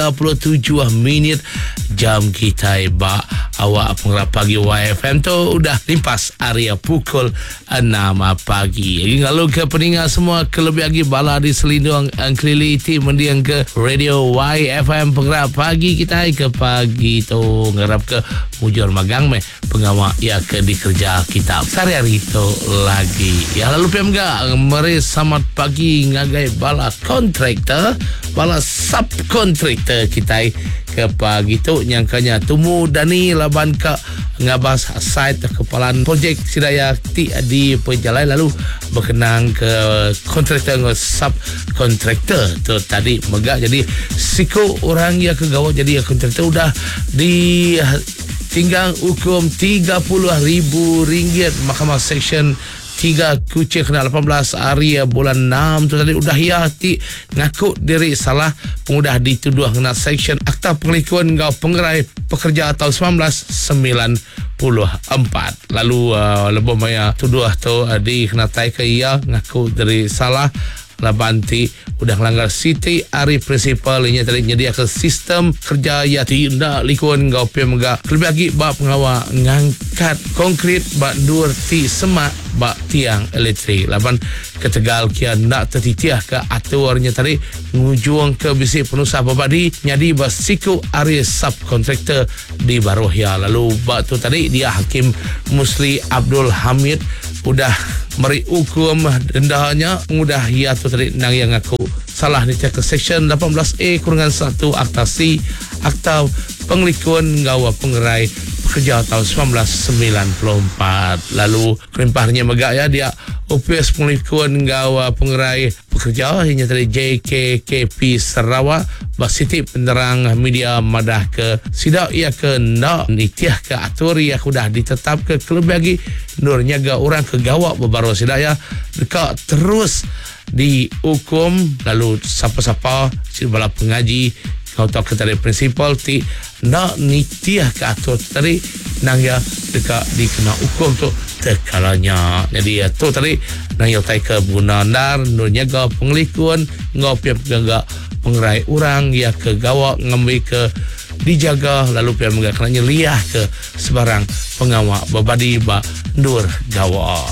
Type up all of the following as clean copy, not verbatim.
37 jam kita ba awak pengerap pagi YFM tu udah limpas area pukul 6 pagi. Jadi kalau ke peningat semua kelebih lagi bala di selindung kelili ti mendiang ke radio YFM pengerap pagi kita ke pagi tu ngarap ke mujur magang pengawak ya ke di kerja kita sehari-hari tu lagi. Ya lalu pemga meri selamat pagi ngagai bala kontraktor bala subkontraktor kita ke pagi tu nyangkanya tumu Dani laban ke ngabas site kepalaan projek sidaya ti di penjalai lalu berkenang ke kontraktor dengan subkontraktor tu tadi megak jadi siku orang ya kegawa jadi ya kontraktor udah di tinggal hukum RM30,000 Mahkamah Seksyen 3 kucing kena 18 hari bulan 6 tu tadi udah hati ngaku diri salah pengudah dituduh kena Seksyen Akta Pengelikuan Ngau Pengerai Pekerja tahun 1994. Lalu lebih maya tuduh tu di kena tai ke ia ngaku diri salah labanti udah melanggar Siti Ari Prinsipal ini tadi nyedia ke sistem kerja ya tidak likuan ngau pemega lebih lagi bak pengawal ngangkat konkret bak dur ti semak bak tiang elektrik laban ketegal kia nak tertitiah ke aturnya tadi ngujung ke bisi penusa babadi nyadi bak siku Ari subkontraktor di Barohya. Lalu bak tu tadi dia Hakim Musli Abdul Hamid udah meri hukum dendanya mudah ia tu tadi nang yang aku salah ni ke Seksyen 18A-1 Akta C Akta Pengelikuan Ngau Pengerai Pekerja tahun 1994. Lalu kelimpahnya megak ya dia UPS Pengelikuan Ngau Pengerai Pekerja hanya tadi JKKP Sarawak Basiti Penerang Media Madah ke sidak ia ke nak nitiah ke atur ia sudah ditetap ke kelebih lagi nur nyaga orang ke gawak bebaru sidak ya dekat terus dihukum. Lalu siapa-siapa bala pengaji kau tahu ke tadi prinsipal ti nak nitiah ke atur tadi nang ya dekat dikena hukum tu tekalanya. Jadi ya tu tadi nang ya tai ke bunandar nur nyaga pengelikuan ngau pegangga pengerai orang ya ke gawak ngambil ke dijaga lalu pihak mengakannya liah ke sebarang pengawak babadi ba nur gawak.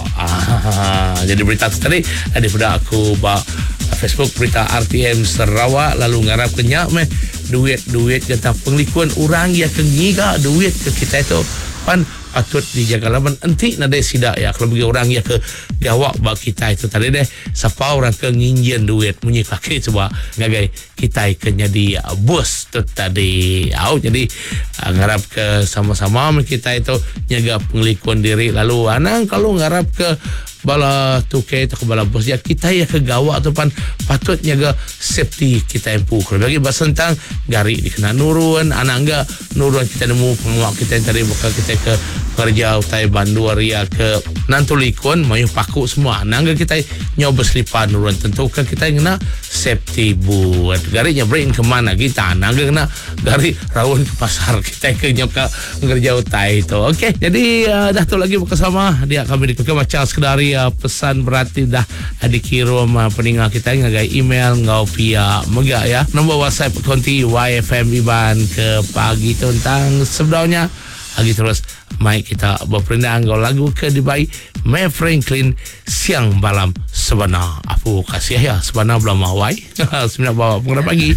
Jadi berita tadi daripada aku ba Facebook berita RTM Sarawak lalu ngarap kenyak duit tentang pengelikuan orang ya ke ngiga duit ke kita itu pan patut dijaga laban enti nade sidak ya kalau bagi orang ya ke gawak bak kita itu tadi deh siapa orang ke nginjen duit munyi pakai coba ngagai kita ke jadi bos tu tadi jadi ngarap ke sama-sama kita itu nyaga pengelikuan diri lalu anang kalau ngarap ke bala tukai atau bala bos ya kita ya ke gawak tu pan patut nyaga safety kita empu kalau bagi bahasa tentang gari dikena nurun anak enggak nurun kita nemu penguak kita yang tadi buka kita ke kerja utai bandu area ke nantulikun mayu paku semua anak enggak kita nyoba selipan nurun tentu kan kita kena safety buat garinya bring kemana kita anak enggak kena gari rawon ke pasar kita ke nyoka kerja utai itu. Okey jadi dah tu lagi bersama dia kami dikeke macam sekedar pesan berarti dah dikirim peningat kita ngagai email ngau via megak ya nombor WhatsApp konti YFM Iban ke pagi tentang sebenarnya lagi terus mai kita berperindah ngau lagu ke dibai May Franklin siang malam sebenar aku kasih ya sebenar belum mawai 9 bawa pengguna pagi.